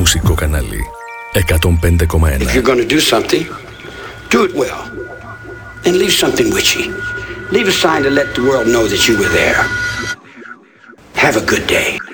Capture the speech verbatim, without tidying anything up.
μουσικό κανάλι εκατόν πέντε κόμμα ένα. If you're gonna do something, do it well. And leave something witchy. Leave a sign to let the world know that you were there. Have a good day.